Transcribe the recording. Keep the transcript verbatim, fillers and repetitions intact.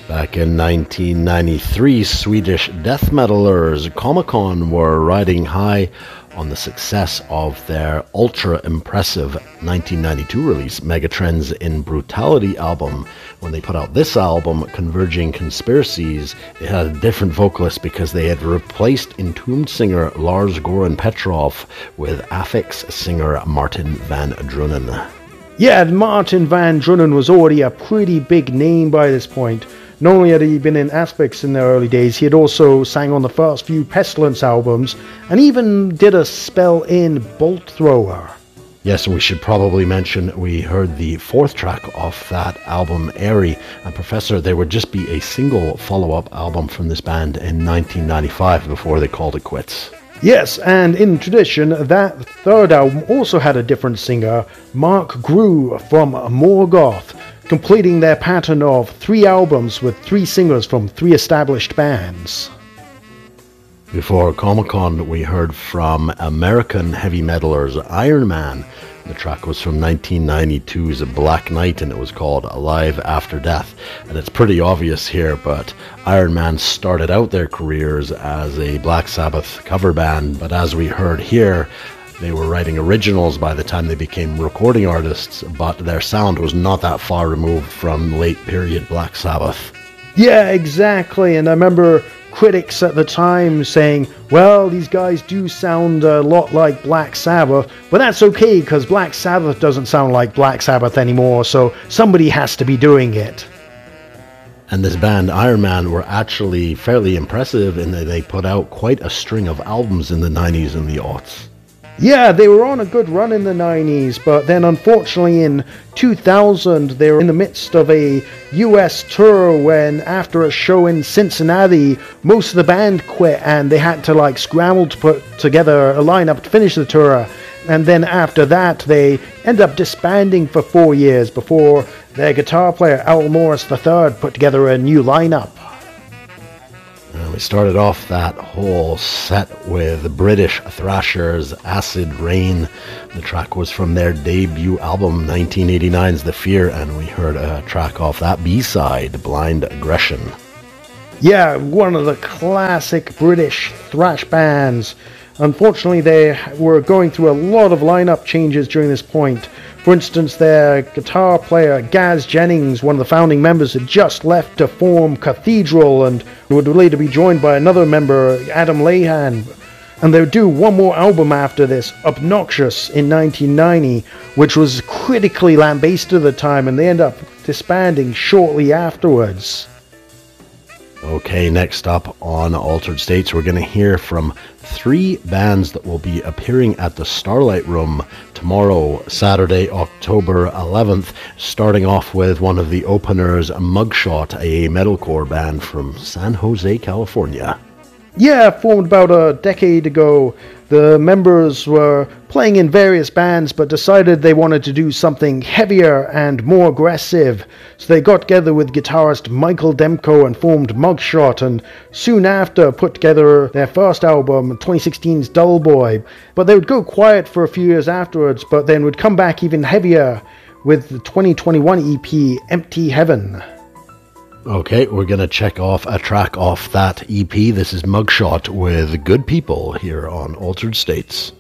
Back in nineteen ninety-three, Swedish death metalers Comicon were riding high on the success of their ultra-impressive nineteen ninety-two release, Megatrends in Brutality album. When they put out this album, Converging Conspiracies, it had a different vocalist because they had replaced Entombed singer Lars Goran Petrov with Affix singer Martin van Drunen. Yeah, Martin van Drunen was already a pretty big name by this point. Not only had he been in Aspects in the early days, he had also sang on the first few Pestilence albums, and even did a spell in Bolt Thrower. Yes, and we should probably mention we heard the fourth track off that album, Airy, and Professor. There would just be a single follow-up album from this band in nineteen ninety-five before they called it quits. Yes, and in tradition, that third album also had a different singer, Mark Grew from Morgoth, completing their pattern of three albums with three singers from three established bands. Before Comicon, we heard from American heavy metalers Iron Man. The track was from nineteen ninety-two's Black Knight, and it was called Alive After Death. And it's pretty obvious here, but Iron Man started out their careers as a Black Sabbath cover band, but as we heard here, they were writing originals by the time they became recording artists, but their sound was not that far removed from late period Black Sabbath. Yeah, exactly, and I remember critics at the time saying, well, these guys do sound a lot like Black Sabbath, but that's okay because Black Sabbath doesn't sound like Black Sabbath anymore, so somebody has to be doing it. And this band, Iron Man, were actually fairly impressive in that they put out quite a string of albums in the nineties and the aughts. Yeah, they were on a good run in the nineties, but then unfortunately in two thousand they were in the midst of a U S tour when after a show in Cincinnati, most of the band quit and they had to like scramble to put together a lineup to finish the tour. And then after that they ended up disbanding for four years before their guitar player Al Morris the third put together a new lineup. Uh, we started off that whole set with British thrashers Acid Rain. The track was from their debut album nineteen eighty-nine's The Fear, and we heard a track off that B-side, Blind Aggression. Yeah, one of the classic British thrash bands. Unfortunately, they were going through a lot of lineup changes during this point. For instance, their guitar player Gaz Jennings, one of the founding members, had just left to form Cathedral and would later be joined by another member, Adam Lehan. And they would do one more album after this, Obnoxious, in nineteen ninety, which was critically lambasted at the time, and they end up disbanding shortly afterwards. Okay, next up on Altered States, we're going to hear from three bands that will be appearing at the Starlight Room tomorrow, Saturday, October eleventh, starting off with one of the openers, Mugshot, a metalcore band from San Jose, California. Yeah, formed about a decade ago. The members were playing in various bands but decided they wanted to do something heavier and more aggressive. So they got together with guitarist Michael Demko and formed Mugshot, and soon after put together their first album, twenty sixteen's Dull Boy. But they would go quiet for a few years afterwards, but then would come back even heavier with the twenty twenty-one E P, Empty Heaven. Okay, we're going to check off a track off that E P. This is Mugshot with Good People here on Altered States.